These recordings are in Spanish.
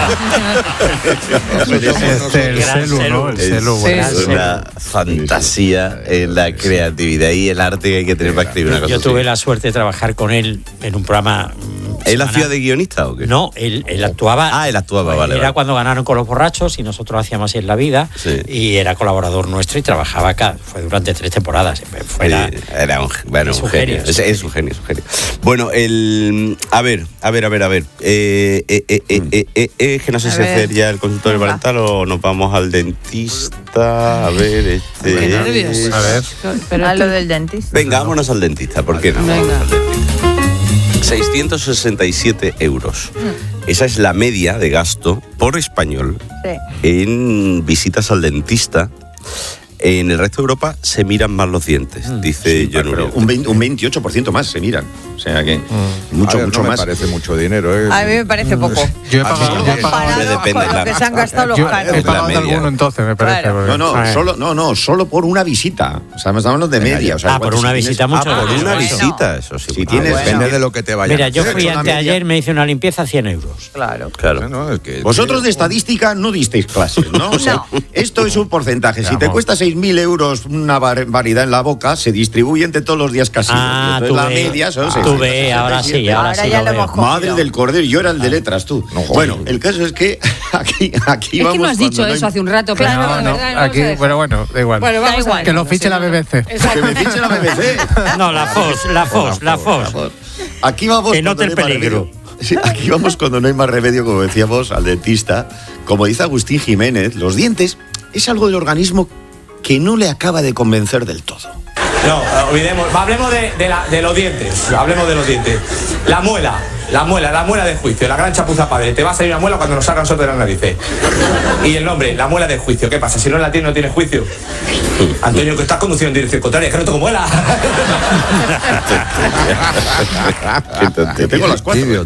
El celu, ¿no? El celu, Es una fantasía la creatividad y el arte que hay que tener para escribir una cosa. Yo tuve la suerte de trabajar con él en un programa. ¿Él hacía de guionista o qué? No, él actuaba. Ah, él actuaba, vale. Era cuando ganaron con los borrachos y nosotros hacíamos En la vida. Sí. Y era colaborador nuestro y trabajaba acá. Fue durante 3 temporadas. Era un genio. Sí. Es un genio. Bueno, a ver. Es que no sé si hacer ya el consultorio parental o nos vamos al dentista. A ver, Qué nervios. A ver. Pero lo del dentista. Venga, vámonos al dentista. ¿Por qué no? Venga. Vámonos al dentista. 667 euros. Esa es la media de gasto por español en visitas al dentista. En el resto de Europa se miran más los dientes, dice John Uriel. Un 28% más se miran. O sea que mucho no más. Me parece mucho dinero, ¿eh? A mí me parece poco. Yo he pagado. Depende, con lo que se han gastado los canos. He pagado de alguno entonces, me parece. Claro. Solo por una visita. O sea, estamos hablando de media. O sea, por una visita mucho. Por una Bueno. visita, eso sí. Si tienes, Depende de lo que te vaya. Mira, yo a hacer. fui Una anteayer, media. me hice una limpieza 100 euros. Claro. Bueno, es que vosotros de estadística no disteis clases, ¿no? O sea, esto es un porcentaje. Si te cuesta 6.000 euros una variedad en la boca, se distribuye entre todos los días casi. Entonces, la media son 6. Tú ve, ahora sí, ahora sí ya lo lo veo. hemos cogido. Madre del cordero, yo era el de letras, tú. Bueno, el caso es que aquí Es vamos. que no has dicho cuando eso hace un rato. Claro, pero No, de verdad, aquí, vamos a pero bueno, da igual. Bueno, vamos Da igual. a Que lo fiche la BBC. Que me fiche la BBC. No, la FOS. Aquí vamos. Que note cuando el no hay más peligro. remedio. Sí, aquí vamos cuando no hay más remedio, como decíamos, al dentista. Como dice Agustín Jiménez, los dientes es algo del organismo que no le acaba de convencer del todo. No, olvidemos, hablemos de los dientes, hablemos de los dientes. La muela de juicio, la gran chapuza padre. Te va a salir una muela cuando nos salgan nosotros de las narices. Y el nombre, la muela de juicio. ¿Qué pasa? Si no la tienes, no tienes juicio. Antonio, que estás conduciendo en dirección contraria, es que no tengo muela. Yo tengo las 4.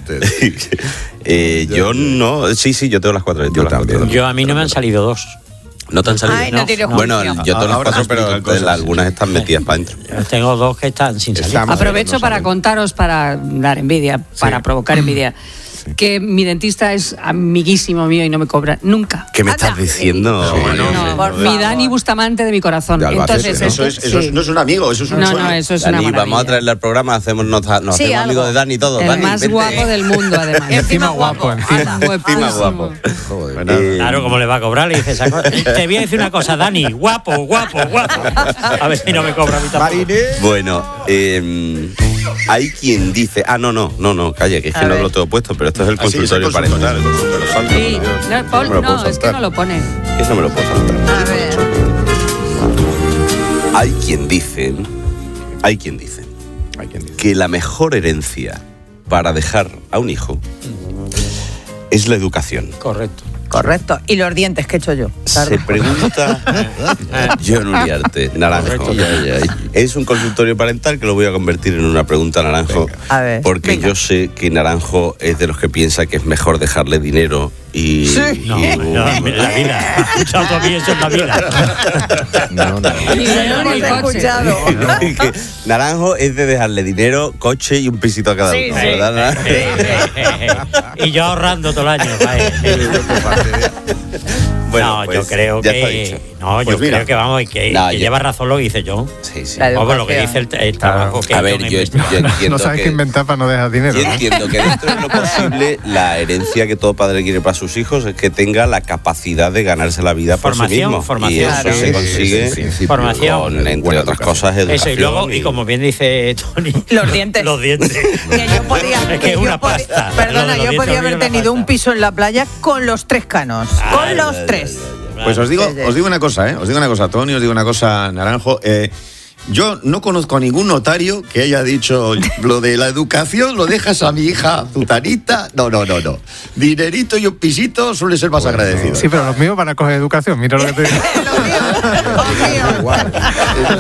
Yo no. Sí, yo tengo las 4. Yo también. Yo a mí no me han salido 2. ¿No te han salido? Ay, no tienes Bueno, juicio. yo tengo las Ahora 4, te explican pero cosas. algunas están metidas para adentro. Tengo 2 que están sin salir. Estamos- Aprovecho para contaros, para dar envidia, para provocar envidia, que mi dentista es amiguísimo mío y no me cobra nunca. ¿Qué me Anda. estás diciendo? No, por mi favor. Dani Bustamante de mi corazón. De Albacete, Entonces, ¿no? Eso no es un amigo, eso es un No, sueño. no, eso es una Dani, maravilla. vamos a traerle al programa, nos hacemos algo. amigos de Dani todos. El Dani, más vente. guapo del mundo, además. Encima guapo, encima. Encima guapo. Joder. Claro, ¿cómo le va a cobrar? Le dices, te voy a decir una cosa, Dani, guapo. A ver si no me cobra a mí tampoco. Bueno, hay quien dice... no, calla, que es que no lo tengo puesto, pero esto es el consultorio parental. Sí, no, Paul, no, es que no lo pone. Que eso me lo puedo saltar. A ver. Hay quien dice que la mejor herencia para dejar a un hijo es la educación. Correcto. ¿Y los dientes qué he hecho yo? Se pregunta John Uriarte, Naranjo. Es un consultorio parental que lo voy a convertir en una pregunta, Naranjo. A ver, porque venga. yo sé que Naranjo es de los que piensa que es mejor dejarle dinero y... No, en la vida. ¿Has escuchado tú a mí eso en la vida? No. Ni dinero ni Hemos coche. escuchado. Que Naranjo es de dejarle dinero, coche y un pisito a cada uno, ¿verdad? Y yo ahorrando todo el año. Bueno, no, pues, yo creo ya está que... dicho. No, Pues yo mira. creo que vamos, que lleva razón lo que dice yo. Sí. La Vamos, lo que educación. dice el trabajo que A ver, John yo investiga. entiendo No sabes que... qué inventar para no dejar dinero. Yo ¿no? entiendo que dentro de lo posible la herencia que todo padre quiere para sus hijos es que tenga la capacidad de ganarse la vida por sí mismo. Formación. Y eso Claro. se consigue Formación. con, entre otras cosas, educación. Eso, y luego, y como bien dice Tony... Los dientes. Los dientes. Que yo podía, Es que es una pasta. Perdona, Lo de los yo dientes podía a mí haber es una tenido un pasta. piso en la playa con los 3 canos. Con los 3. Pues os digo una cosa, Os digo una cosa, Tony, os digo una cosa, Naranjo. Yo no conozco a ningún notario que haya dicho lo de la educación lo dejas a mi hija Zutanita. No. Dinerito y un pisito suele ser más agradecido. Sí, pero los míos van a coger educación. Mira lo que te digo.